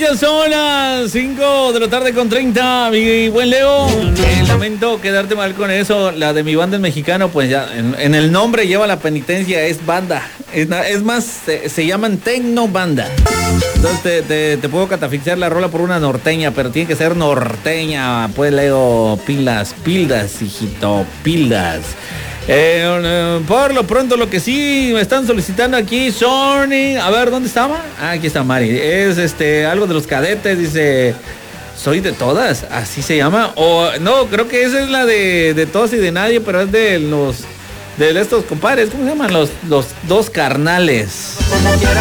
ya son las 5 de la tarde con 30, mi buen Leo. Lamento quedarte mal con eso. La de mi banda es mexicano, pues ya en el nombre lleva la penitencia, es banda. Es más, se llaman Tecno Banda. Entonces te puedo catafixiar la rola por una norteña, pero tiene que ser norteña. Pues Leo, pilas, hijito, pilas. Por lo pronto, lo que sí me están solicitando aquí son... A ver, ¿dónde estaba? Aquí está Mari. Es algo de los Cadetes, dice... Soy de todas, así se llama. O no, creo que esa es la de todos y de nadie, pero es de estos compadres, ¿cómo se llaman? Los dos carnales.